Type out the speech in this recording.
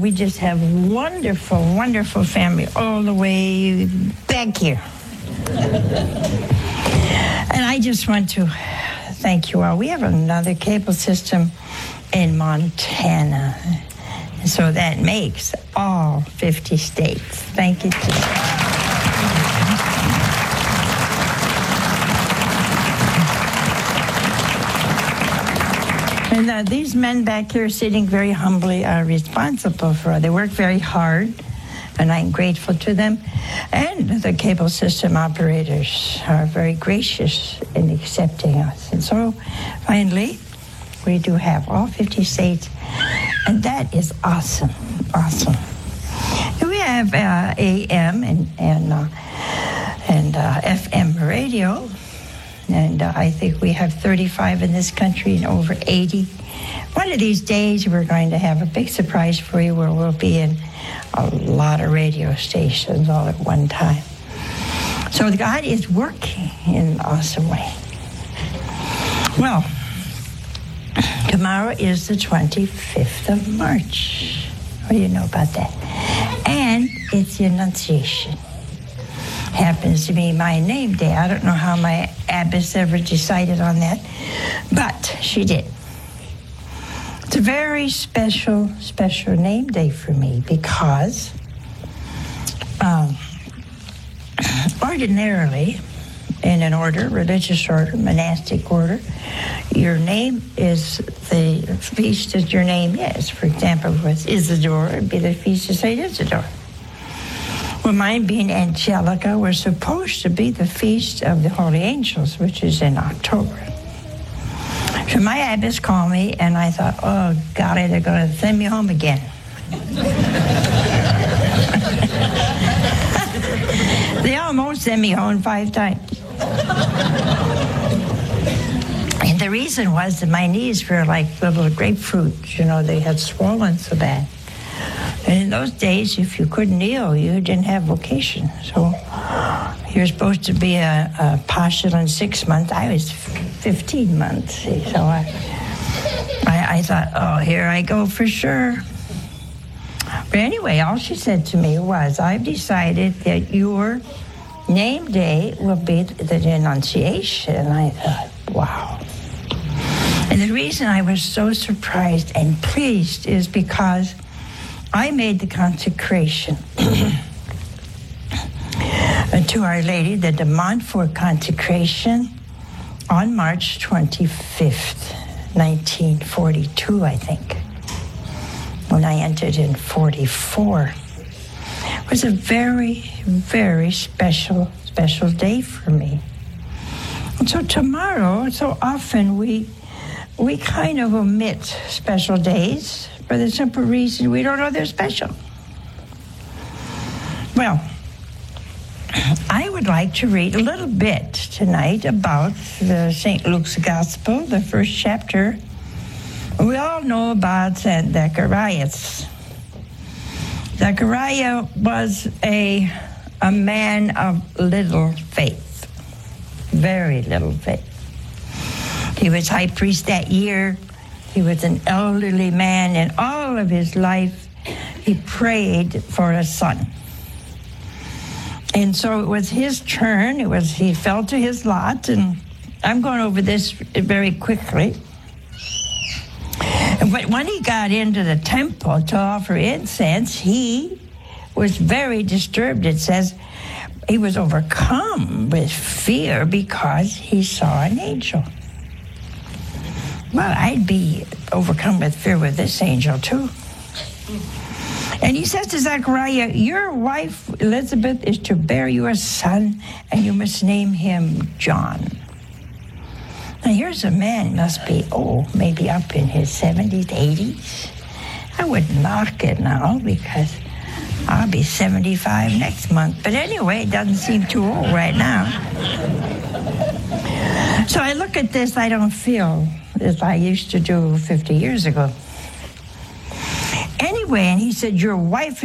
we just have wonderful, wonderful family all the way back here. And I just want to thank you all. We have another cable system in Montana. And so that makes all 50 states. Thank you. And these men back here sitting very humbly are responsible for it. They work very hard, and I'm grateful to them. And the cable system operators are very gracious in accepting us. And so, finally, we do have all 50 states, and that is awesome, awesome. We have AM and FM radio. And I think we have 35 in this country and over 80. One of these days, we're going to have a big surprise for you where we'll be in a lot of radio stations all at one time. So God is working in an awesome way. Well, tomorrow is the 25th of March. What do you know about that? And it's the Annunciation. Happens to be my name day. I don't know how my abbess ever decided on that, but she did. It's a very special, special name day for me because ordinarily, in an order, religious order, monastic order, your name is the feast that your name is. For example, with Isidore, it'd be the feast of St. Isidore. Well, mine being Angelica was supposed to be the Feast of the Holy Angels, which is in October. So my abbess called me, and I thought, oh, golly, they're going to send me home again. They almost sent me home 5 times. And the reason was that my knees were like little grapefruits. You know, they had swollen so bad. And in those days, if you couldn't kneel, you didn't have vocation. So you're supposed to be a postulant 6 months. I was 15 months. See? So I thought, oh, here I go for sure. But anyway, all she said to me was, I've decided that your name day will be the Annunciation. And I thought, wow. And the reason I was so surprised and pleased is because I made the consecration to Our Lady, the de Montfort consecration, on March 25th, 1942, I think, when I entered in 44. It was a very, very special day for me. And so tomorrow, so often we kind of omit special days for the simple reason we don't know they're special. Well, I would like to read a little bit tonight about the St. Luke's Gospel, the first chapter. We all know about St. Zacharias. Zachariah was a man of little faith, very little faith. He was high priest that year. He was an elderly man, and all of his life he prayed for a son. And so it was his turn. He fell to his lot, and I'm going over this very quickly. But when he got into the temple to offer incense, he was very disturbed. It says he was overcome with fear because he saw an angel. Well, I'd be overcome with fear with this angel, too. And he says to Zechariah, your wife, Elizabeth, is to bear you a son, and you must name him John. Now, here's a man, must be, maybe up in his 70s, 80s. I wouldn't knock it now, because I'll be 75 next month. But anyway, it doesn't seem too old right now. So I look at this, I don't feel as I used to do 50 years ago. Anyway, and he said, your wife